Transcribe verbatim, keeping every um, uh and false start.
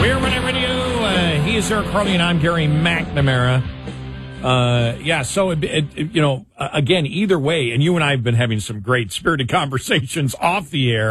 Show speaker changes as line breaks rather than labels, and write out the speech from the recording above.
We're Running Radio. Uh, he is Eric Harley, and I'm Gary McNamara. Uh, yeah, so, it, it, you know, again, either way, and you and I have been having some great spirited conversations off the air.